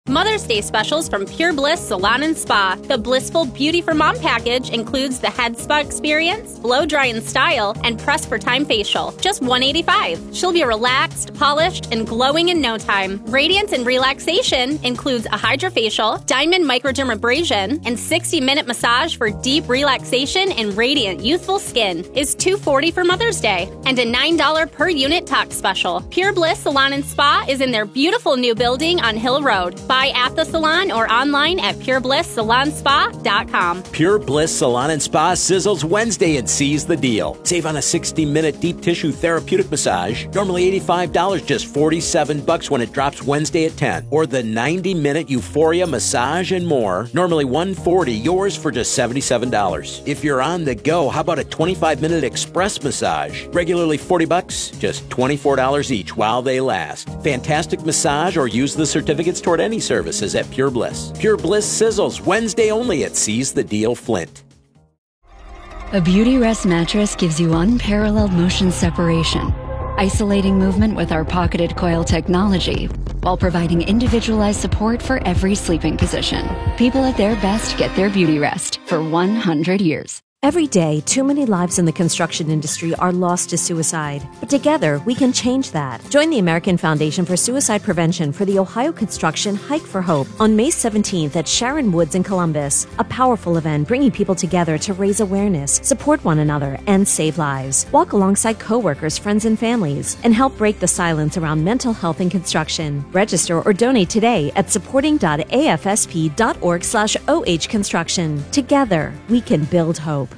Mother's Day specials from Pure Bliss Salon and Spa. The Blissful Beauty for Mom package includes the head spa experience, blow dry and style, and press for time facial. Just $185. She'll be relaxed, polished, and glowing in no time. Radiance and relaxation includes a hydrofacial, diamond microdermabrasion, and 60-minute massage for deep relaxation and radiant, youthful skin. Is $240 for Mother's Day. And a $9 per unit talk special. Pure Bliss Salon and Spa is in their beautiful new building on Hill Road. Buy at the salon or online at pureblisssalonspa.com. Pure Bliss Salon and Spa sizzles Wednesday and seize the deal. Save on a 60-minute deep tissue therapeutic massage, normally $85, just $47 when it drops Wednesday at 10. Or the 90-minute Euphoria massage and more, normally $140, yours for just $77. If you're on the go, how about a 25-minute express massage? Regularly $40, just $24 each while they last. Fantastic massage or use the certificates toward any services at Pure Bliss. Pure Bliss sizzles Wednesday only at Seize the Deal Flint. A Beautyrest mattress gives you unparalleled motion separation, isolating movement with our pocketed coil technology, while providing individualized support for every sleeping position. People at their best get their Beautyrest for 100 years. Every day, too many lives in the construction industry are lost to suicide. But together, we can change that. Join the American Foundation for Suicide Prevention for the Ohio Construction Hike for Hope on May 17th at Sharon Woods in Columbus. A powerful event bringing people together to raise awareness, support one another, and save lives. Walk alongside coworkers, friends, and families, and help break the silence around mental health in construction. Register or donate today at supporting.afsp.org/ohconstruction. Together, we can build hope.